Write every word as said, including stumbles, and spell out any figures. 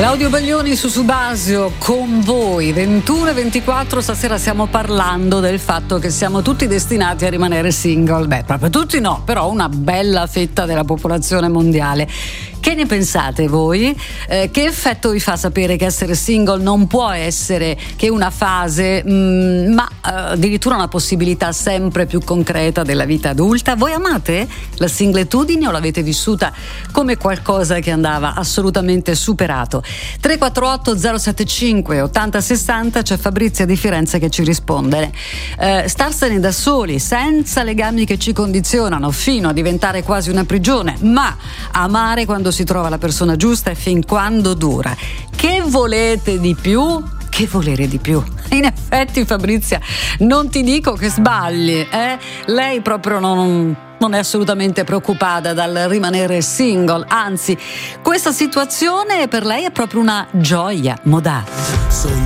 Claudio Baglioni su Subasio con voi, ventuno e ventiquattro. Stasera stiamo parlando del fatto che siamo tutti destinati a rimanere single. Beh, proprio tutti no, però una bella fetta della popolazione mondiale. Che ne pensate voi? Eh, che effetto vi fa sapere che essere single non può essere che una fase, mh, ma eh, addirittura una possibilità sempre più concreta della vita adulta? Voi amate la singletudine o l'avete vissuta come qualcosa che andava assolutamente superato? tre quattro otto zero sette cinque otto zero sei zero, c'è Fabrizia di Firenze che ci risponde. Eh, starsene da soli, senza legami che ci condizionano, fino a diventare quasi una prigione, ma amare quando si trova la persona giusta e fin quando dura. Che volete di più? Che volere di più? In effetti, Fabrizia, non ti dico che sbagli, eh? Lei proprio non, non è assolutamente preoccupata dal rimanere single, anzi, questa situazione per lei è proprio una gioia modale.